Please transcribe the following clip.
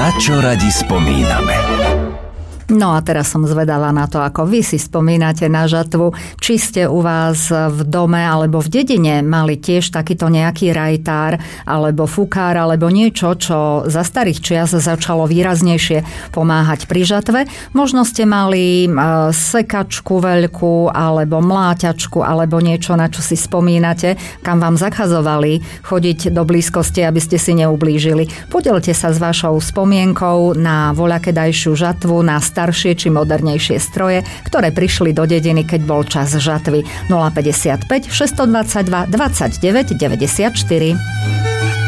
Na čo radi spomíname? No a teraz som zvedavá na to, ako vy si spomínate na žatvu. Či ste u vás v dome alebo v dedine mali tiež takýto nejaký rajtár alebo fukár alebo niečo, čo za starých čias začalo výraznejšie pomáhať pri žatve. Možno ste mali sekačku veľkú alebo mláťačku alebo niečo, na čo si spomínate, kam vám zakazovali chodiť do blízkosti, aby ste si neublížili. Podielte sa s vašou spomienkou na voľakedajšiu žatvu, na staršie či modernejšie stroje, ktoré prišli do dediny, keď bol čas žatvy. 055 622 29 94.